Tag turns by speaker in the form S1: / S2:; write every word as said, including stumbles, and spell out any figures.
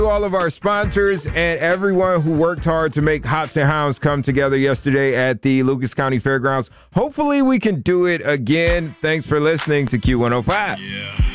S1: To all of our sponsors and everyone who worked hard to make Hops and Hounds come together yesterday at the Lucas County Fairgrounds. Hopefully we can do it again. Thanks for listening to Q one oh five.
S2: Yeah.